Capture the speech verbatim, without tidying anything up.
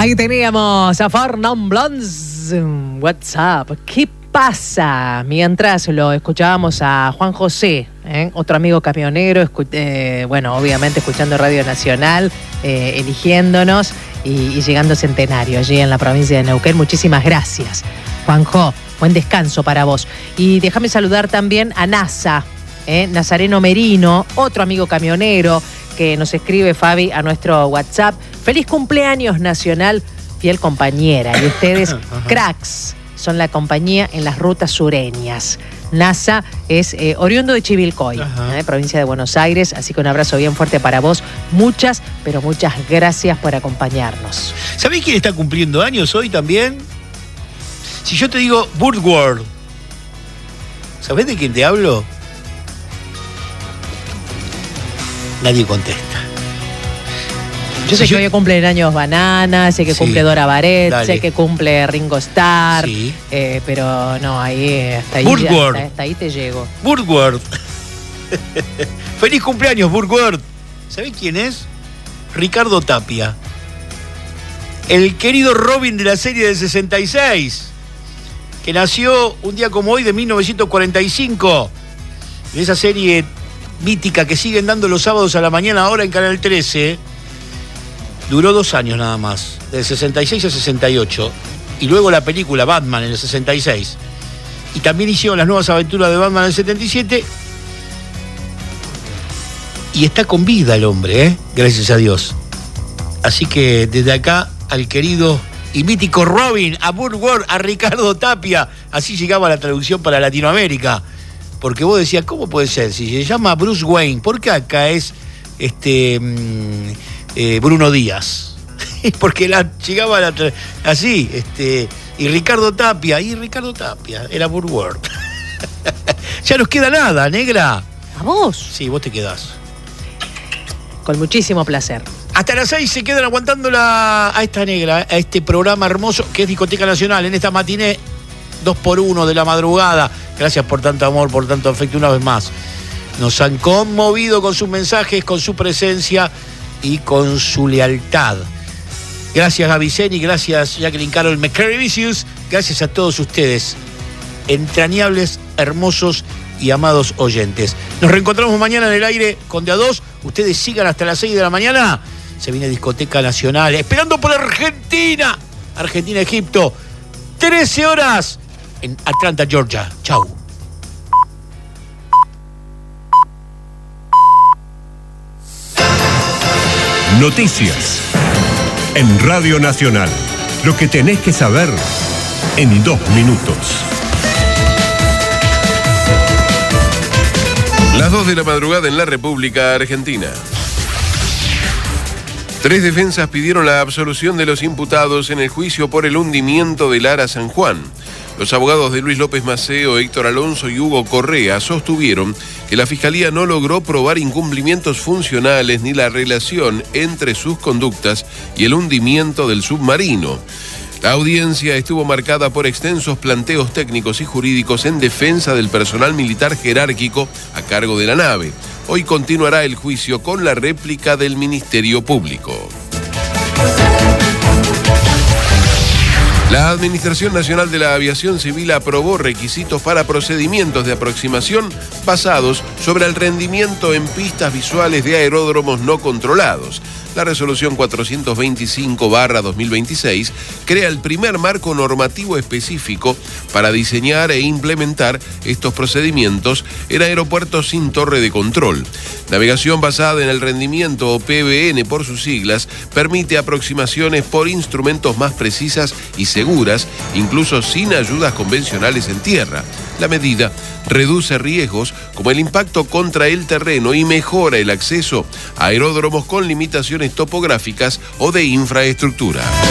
Ahí teníamos a Fernand Blondes. WhatsApp. ¿Qué pasa? Mientras lo escuchábamos a Juan José, ¿eh? Otro amigo camionero, escu- eh, bueno, obviamente escuchando Radio Nacional, eh, eligiéndonos y, y llegando centenario allí en la provincia de Neuquén. Muchísimas gracias, Juanjo. Buen descanso para vos. Y déjame saludar también a NASA, ¿eh? Nazareno Merino, otro amigo camionero que nos escribe, Fabi, a nuestro WhatsApp. Feliz cumpleaños nacional, fiel compañera. Y ustedes, cracks, son la compañía en las rutas sureñas. NASA es eh, oriundo de Chivilcoy, eh, provincia de Buenos Aires, así que un abrazo bien fuerte para vos. Muchas, pero muchas gracias por acompañarnos. ¿Sabés quién está cumpliendo años hoy también? Si yo te digo Birdworld, ¿sabés de quién te hablo? Nadie contesta. Yo sé si que yo... hoy cumple años Banana, sé que sí, cumple Dora Baret, dale. Sé que cumple Ringo Starr, sí. eh, pero no, ahí hasta ahí, ya, hasta, hasta ahí te llego. Birdworld. Feliz cumpleaños, Birdworld. ¿Sabés quién es? Ricardo Tapia. El querido Robin de la serie del sesenta y seis, que nació un día como hoy de mil novecientos cuarenta y cinco, de esa serie mítica que siguen dando los sábados a la mañana ahora en Canal trece. Duró dos años nada más, del sesenta y seis al sesenta y ocho, y luego la película Batman en el sesenta y seis, y también hicieron las nuevas aventuras de Batman en el setenta y siete, y está con vida el hombre, ¿eh? Gracias a Dios. Así que desde acá al querido y mítico Robin, a Birdworld, a Ricardo Tapia, así llegaba la traducción para Latinoamérica. Porque vos decías, ¿cómo puede ser? Si se llama Bruce Wayne, ¿por qué acá es este mmm, eh, Bruno Díaz? Porque la, llegaba la, así, este, y Ricardo Tapia, y Ricardo Tapia, era Birdworld. Ya nos queda nada, negra. ¿A vos? Sí, vos te quedás. Con muchísimo placer. Hasta las seis se quedan aguantando la, a esta negra, a este programa hermoso que es Discoteca Nacional, en esta matiné dos por uno de la madrugada. Gracias por tanto amor, por tanto afecto una vez más. Nos han conmovido con sus mensajes, con su presencia y con su lealtad. Gracias a Viceni, gracias Jacqueline Carol McCarry-Vicious, gracias a todos ustedes, entrañables, hermosos y amados oyentes. Nos reencontramos mañana en el aire con De A dos. Ustedes sigan hasta las seis de la mañana. Se viene Discoteca Nacional, esperando por Argentina. Argentina-Egipto, trece horas en Atlanta, Georgia. Chau. Noticias en Radio Nacional. Lo que tenés que saber en dos minutos. Las dos de la madrugada en la República Argentina. Tres defensas pidieron la absolución de los imputados en el juicio por el hundimiento del Ara San Juan. Los abogados de Luis López Maceo, Héctor Alonso y Hugo Correa sostuvieron que la Fiscalía no logró probar incumplimientos funcionales ni la relación entre sus conductas y el hundimiento del submarino. La audiencia estuvo marcada por extensos planteos técnicos y jurídicos en defensa del personal militar jerárquico a cargo de la nave. Hoy continuará el juicio con la réplica del Ministerio Público. La Administración Nacional de la Aviación Civil aprobó requisitos para procedimientos de aproximación basados sobre el rendimiento en pistas visuales de aeródromos no controlados. La resolución cuatrocientos veinticinco barra dos mil veintiséis crea el primer marco normativo específico para diseñar e implementar estos procedimientos en aeropuertos sin torre de control. Navegación basada en el rendimiento, o P B N por sus siglas, permite aproximaciones por instrumentos más precisas y seguras, incluso sin ayudas convencionales en tierra. La medida reduce riesgos como el impacto contra el terreno y mejora el acceso a aeródromos con limitaciones topográficas o de infraestructura.